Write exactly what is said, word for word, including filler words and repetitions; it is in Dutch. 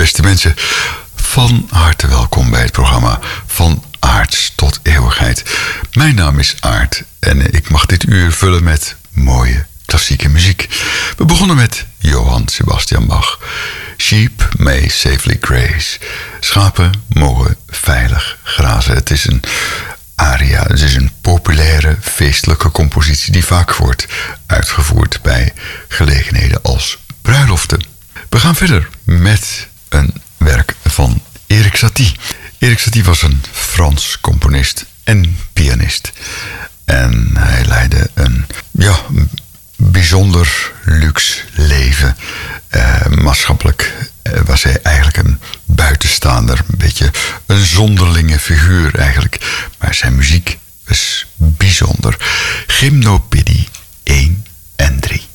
beste mensen, van harte welkom bij het programma Van Aarts tot Eeuwigheid. Mijn naam is Aart en ik mag dit uur vullen met mooie klassieke muziek. We begonnen met Johann Sebastian Bach. Sheep may safely graze. Schapen mogen veilig grazen. Het is een aria, het is een populaire feestelijke compositie die vaak wordt uitgevoerd bij gelegenheden als bruiloften. We gaan verder met een werk van Erik Satie. Erik Satie was een Frans componist en pianist. En hij leidde een ja, bijzonder luxe leven. Uh, maatschappelijk uh, was hij eigenlijk een buitenstaander. Een beetje een zonderlinge figuur eigenlijk. Maar zijn muziek was bijzonder. Gymnopedie één en drie.